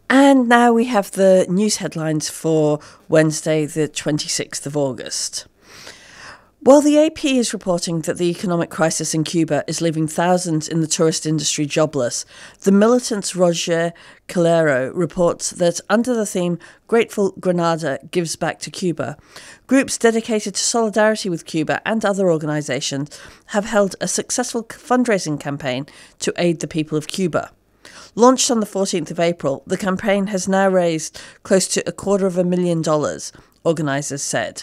And now we have the news headlines for Wednesday, the 26th of August. While the AP is reporting that the economic crisis in Cuba is leaving thousands in the tourist industry jobless, the militant's Roger Calero reports that under the theme Grateful Granada Gives Back to Cuba, groups dedicated to solidarity with Cuba and other organisations have held a successful fundraising campaign to aid the people of Cuba. Launched on the 14th of April, the campaign has now raised close to $250,000, organisers said.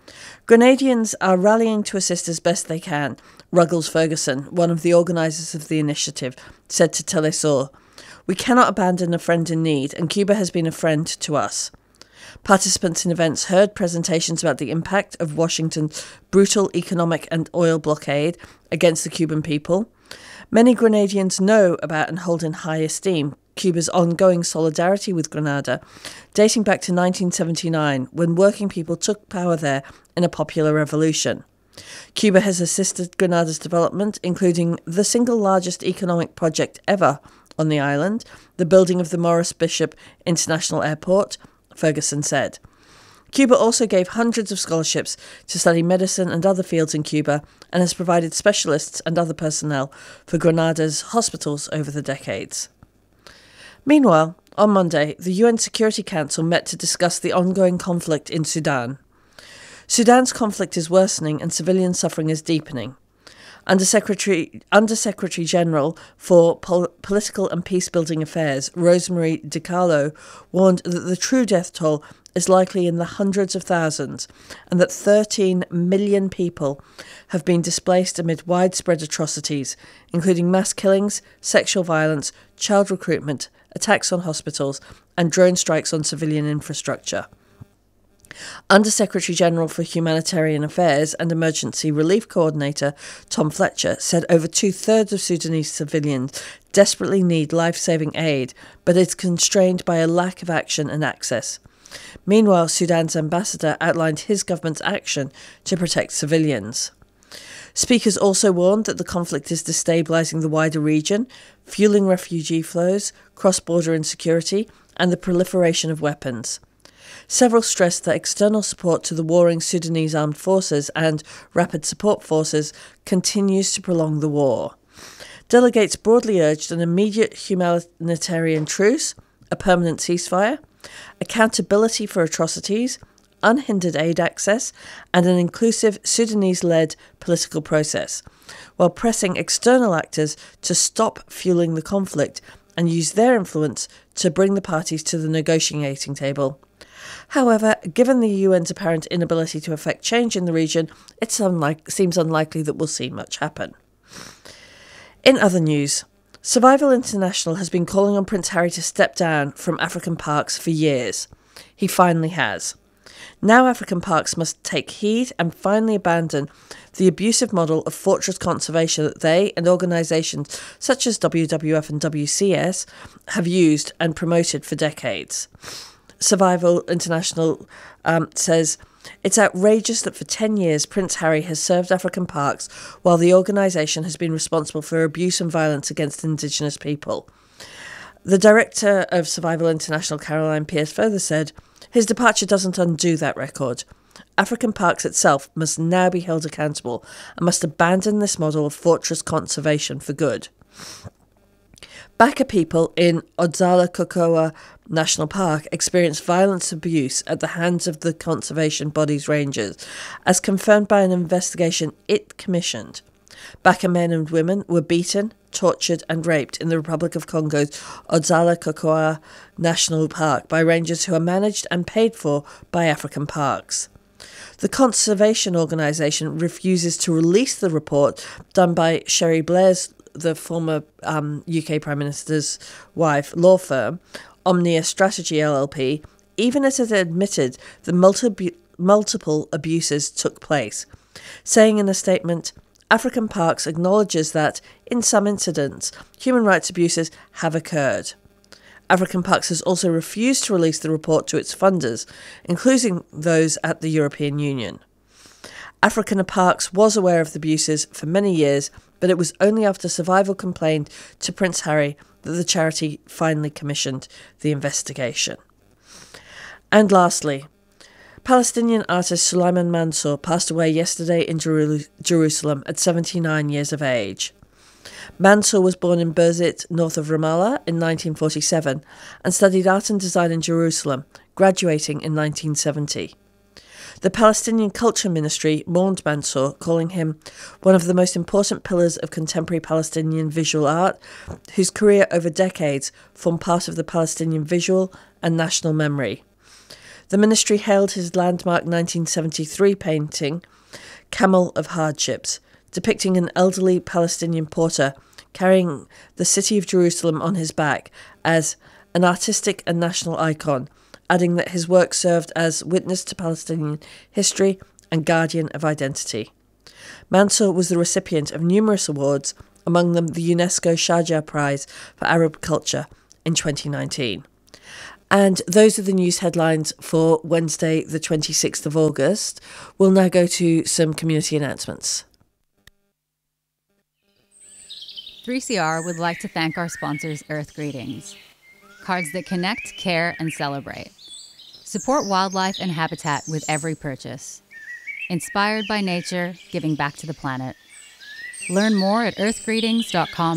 Grenadians are rallying to assist as best they can, Ruggles Ferguson, one of the organisers of the initiative, said to Telesur. We cannot abandon a friend in need, and Cuba has been a friend to us. Participants in events heard presentations about the impact of Washington's brutal economic and oil blockade against the Cuban people. Many Grenadians know about and hold in high esteem Cuba's ongoing solidarity with Grenada, dating back to 1979, when working people took power there in a popular revolution. Cuba has assisted Grenada's development, including the single largest economic project ever on the island, the building of the Maurice Bishop International Airport, Ferguson said. Cuba also gave hundreds of scholarships to study medicine and other fields in Cuba and has provided specialists and other personnel for Grenada's hospitals over the decades. Meanwhile, on Monday, the UN Security Council met to discuss the ongoing conflict in Sudan. Sudan's conflict is worsening and civilian suffering is deepening. Undersecretary General for Political and Peacebuilding Affairs, Rosemary DiCarlo, warned that the true death toll is likely in the hundreds of thousands and that 13 million people have been displaced amid widespread atrocities, including mass killings, sexual violence, child recruitment, attacks on hospitals, and drone strikes on civilian infrastructure. Undersecretary General for Humanitarian Affairs and Emergency Relief Coordinator Tom Fletcher said over two-thirds of Sudanese civilians desperately need life-saving aid, but is constrained by a lack of action and access. Meanwhile, Sudan's ambassador outlined his government's action to protect civilians. Speakers also warned that the conflict is destabilising the wider region, fueling refugee flows, cross-border insecurity, and the proliferation of weapons. Several stressed that external support to the warring Sudanese armed forces and rapid support forces continues to prolong the war. Delegates broadly urged an immediate humanitarian truce, a permanent ceasefire, accountability for atrocities, unhindered aid access, and an inclusive Sudanese-led political process, while pressing external actors to stop fueling the conflict and use their influence to bring the parties to the negotiating table. However, given the UN's apparent inability to effect change in the region, it seems unlikely that we'll see much happen. In other news, Survival International has been calling on Prince Harry to step down from African parks for years. He finally has. Now African parks must take heed and finally abandon the abusive model of fortress conservation that they and organisations such as WWF and WCS have used and promoted for decades. Survival International says it's outrageous that for 10 years Prince Harry has served African parks while the organisation has been responsible for abuse and violence against Indigenous people. The director of Survival International, Caroline Pierce, further said, his departure doesn't undo that record. African Parks itself must now be held accountable and must abandon this model of fortress conservation for good. Baka people in Odzala-Kokowa National Park experienced violent abuse at the hands of the conservation body's rangers, as confirmed by an investigation it commissioned. Baka men and women were beaten, tortured and raped in the Republic of Congo's Odzala-Kokowa National Park by rangers who are managed and paid for by African Parks. The conservation organisation refuses to release the report done by Sherry Blair's, the former UK Prime Minister's wife, law firm, Omnia Strategy LLP, even as it admitted that multiple abuses took place, saying in a statement, African Parks acknowledges that, in some incidents, human rights abuses have occurred. African Parks has also refused to release the report to its funders, including those at the European Union. African Parks was aware of the abuses for many years, but it was only after Survival complained to Prince Harry that the charity finally commissioned the investigation. And lastly, Palestinian artist Sulaiman Mansour passed away yesterday in Jerusalem at 79 years of age. Mansour was born in Birzeit, north of Ramallah, in 1947 and studied art and design in Jerusalem, graduating in 1970. The Palestinian Culture Ministry mourned Mansour, calling him one of the most important pillars of contemporary Palestinian visual art, whose career over decades formed part of the Palestinian visual and national memory. The ministry hailed his landmark 1973 painting, Camel of Hardships, depicting an elderly Palestinian porter carrying the city of Jerusalem on his back as an artistic and national icon, adding that his work served as witness to Palestinian history and guardian of identity. Mansour was the recipient of numerous awards, among them the UNESCO Sharjah Prize for Arab Culture in 2019. And those are the news headlines for Wednesday, the 26th of August. We'll now go to some community announcements. 3CR would like to thank our sponsors, Earth Greetings. Cards that connect, care, and celebrate. Support wildlife and habitat with every purchase. Inspired by nature, giving back to the planet. Learn more at earthgreetings.com.